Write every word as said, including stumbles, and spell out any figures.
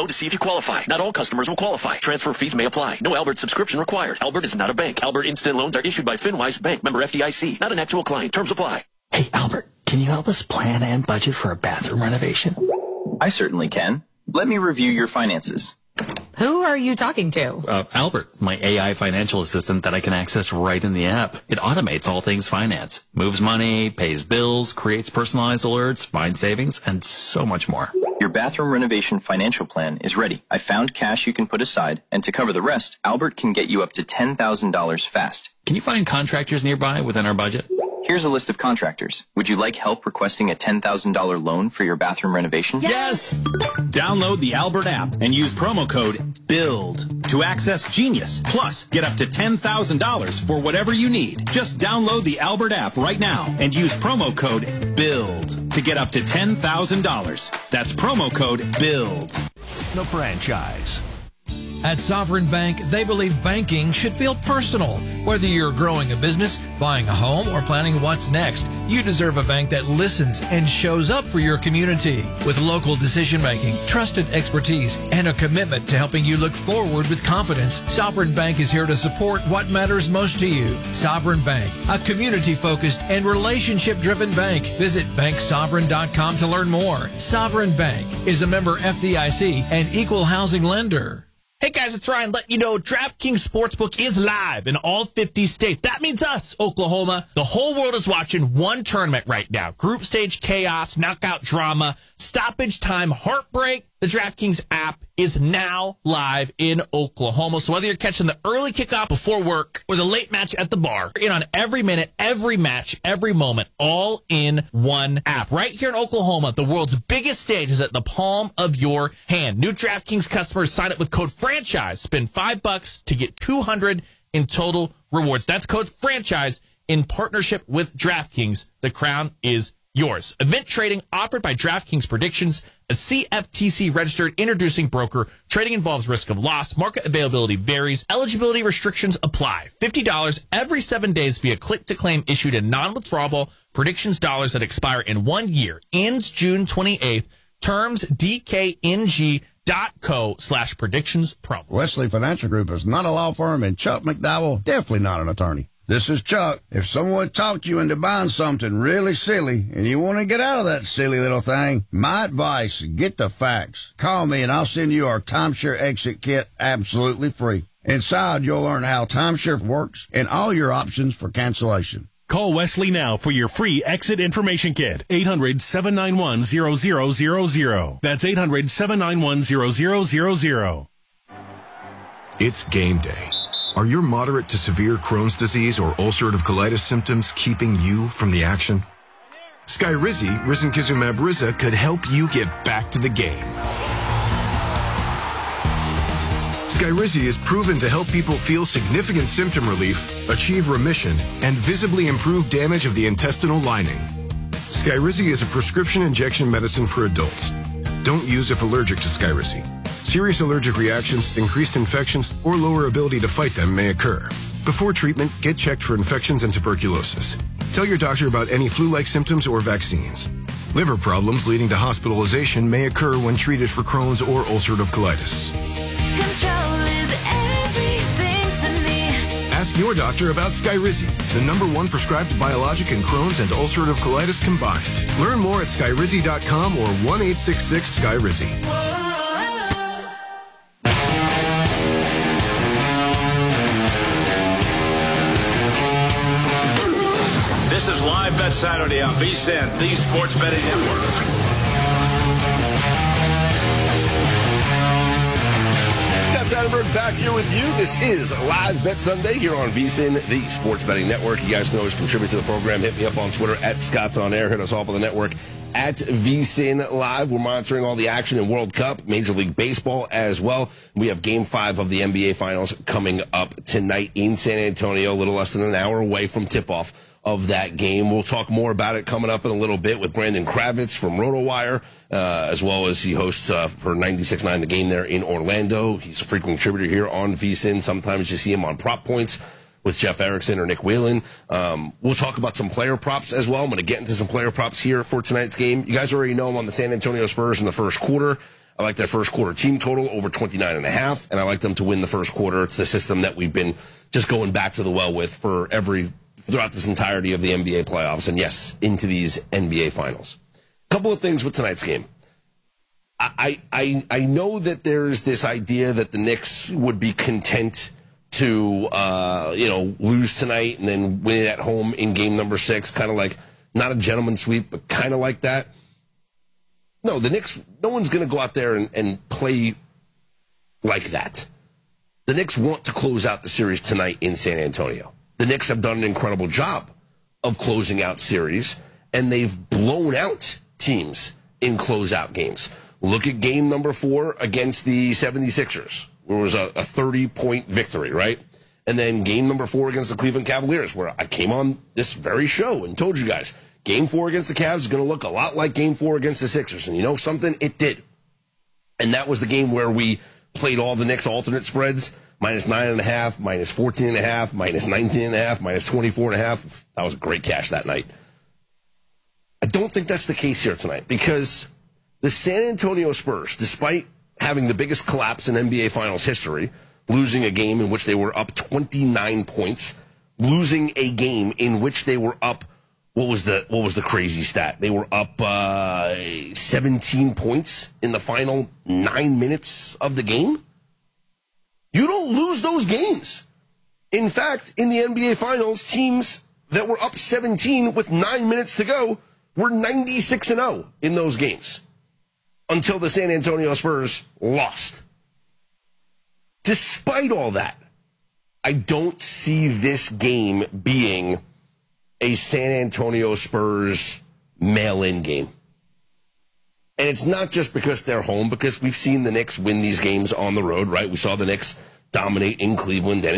to see if you qualify. Not all customers will qualify. Transfer fees may apply. No Albert subscription required. Albert is not a bank. Albert Instant Loans are issued by FinWise Bank, member F D I C. Not an actual client. Terms apply. Hey, Albert, can you help us plan and budget for a bathroom renovation? I certainly can. Let me review your finances. Who are you talking to? Uh, Albert, my A I financial assistant that I can access right in the app. It automates all things finance, moves money, pays bills, creates personalized alerts, finds savings, and so much more. Your bathroom renovation financial plan is ready. I found cash you can put aside, and to cover the rest, Albert can get you up to ten thousand dollars fast. Can you find contractors nearby within our budget? Here's a list of contractors. Would you like help requesting a ten thousand dollars loan for your bathroom renovation? Yes! Download the Albert app and use promo code BUILD to access Genius. Plus, get up to ten thousand dollars for whatever you need. Just download the Albert app right now and use promo code BUILD to get up to ten thousand dollars. That's promo code BUILD. The franchise. At Sovereign Bank, they believe banking should feel personal. Whether you're growing a business, buying a home, or planning what's next, you deserve a bank that listens and shows up for your community. With local decision-making, trusted expertise, and a commitment to helping you look forward with confidence, Sovereign Bank is here to support what matters most to you. Sovereign Bank, a community-focused and relationship-driven bank. Visit bank sovereign dot com to learn more. Sovereign Bank is a member F D I C and equal housing lender. Hey guys, it's Ryan. Let you know DraftKings Sportsbook is live in all fifty states. That means us, Oklahoma. The whole world is watching one tournament right now. Group stage chaos, knockout drama, stoppage time, heartbreak. The DraftKings app is now live in Oklahoma. So whether you're catching the early kickoff before work or the late match at the bar, you're in on every minute, every match, every moment, all in one app. Right here in Oklahoma, the world's biggest stage is at the palm of your hand. New DraftKings customers sign up with code FRANCHISE. Spend five bucks to get two hundred in total rewards. That's code FRANCHISE in partnership with DraftKings. The crown is yours. Event trading offered by DraftKings Predictions, a C F T C-registered introducing broker. Trading involves risk of loss. Market availability varies. Eligibility restrictions apply. fifty dollars every seven days via click-to-claim issued in non-withdrawable Predictions dollars that expire in one year. Ends June twenty-eighth. Terms D K N G dot co slash predictions promo. Wesley Financial Group is not a law firm, and Chuck McDowell definitely not an attorney. This is Chuck. If someone talked you into buying something really silly and you want to get out of that silly little thing, my advice, get the facts. Call me and I'll send you our timeshare exit kit absolutely free. Inside, you'll learn how timeshare works and all your options for cancellation. Call Wesley now for your free exit information kit. eight hundred, seven nine one, zero zero zero zero. That's eight hundred, seven nine one, zero zero zero zero. It's game day. Are your moderate to severe Crohn's disease or ulcerative colitis symptoms keeping you from the action? Skyrizi, risankizumab Riza, could help you get back to the game. Skyrizi is proven to help people feel significant symptom relief, achieve remission, and visibly improve damage of the intestinal lining. Skyrizi is a prescription injection medicine for adults. Don't use if allergic to Skyrizi. Serious allergic reactions, increased infections, or lower ability to fight them may occur. Before treatment, get checked for infections and tuberculosis. Tell your doctor about any flu-like symptoms or vaccines. Liver problems leading to hospitalization may occur when treated for Crohn's or ulcerative colitis. Control is everything to me. Ask your doctor about Skyrizi, the number one prescribed biologic in Crohn's and ulcerative colitis combined. Learn more at skyrizi dot com or one eight six six Skyrizi. This is Live Bet Saturday on V S I N, the Sports Betting Network. Scott Seidenberg back here with you. This is Live Bet Sunday here on V S I N, the Sports Betting Network. You guys can always contribute to the program. Hit me up on Twitter at Scott's On Air. Hit us all on the network at V S I N Live. We're monitoring all the action in World Cup, Major League Baseball as well. We have Game five of the N B A Finals coming up tonight in San Antonio, a little less than an hour away from tip-off of that game. We'll talk more about it coming up in a little bit with Brandon Kravitz from RotoWire, uh, as well as he hosts uh, for ninety-six point nine The Game there in Orlando. He's a frequent contributor here on V S I N. Sometimes you see him on Prop Points with Jeff Erickson or Nick Whalen. Um, we'll talk about some player props as well. I'm going to get into some player props here for tonight's game. You guys already know I'm on the San Antonio Spurs in the first quarter. I like their first quarter team total over twenty-nine and a half, and I like them to win the first quarter. It's the system that we've been just going back to the well with for every throughout this entirety of the N B A playoffs, and yes, into these N B A finals. A couple of things with tonight's game. I, I I know that there's this idea that the Knicks would be content to uh, you know lose tonight and then win it at home in game number six, kind of like not a gentleman's sweep, but kind of like that. No, the Knicks. No one's going to go out there and, and play like that. The Knicks want to close out the series tonight in San Antonio. The Knicks have done an incredible job of closing out series, and they've blown out teams in closeout games. Look at game number four against the seventy-sixers, where it was a thirty-point victory, right? And then game number four against the Cleveland Cavaliers, where I came on this very show and told you guys, game four against the Cavs is going to look a lot like game four against the Sixers. And you know something? It did. And that was the game where we played all the Knicks alternate spreads, minus nine and a half, minus fourteen and a half, minus nineteen and a half, minus twenty-four and a half. That was a great cash that night. I don't think that's the case here tonight, because the San Antonio Spurs, despite having the biggest collapse in N B A Finals history, losing a game in which they were up twenty-nine points, losing a game in which they were up, what was the what was the crazy stat? They were up uh, seventeen points in the final nine minutes of the game. You don't lose those games. In fact, in the N B A Finals, teams that were up seventeen with nine minutes to go were ninety-six and oh in those games until the San Antonio Spurs lost. Despite all that, I don't see this game being a San Antonio Spurs mail-in game. And it's not just because they're home, because we've seen the Knicks win these games on the road, right? We saw the Knicks dominate in Cleveland and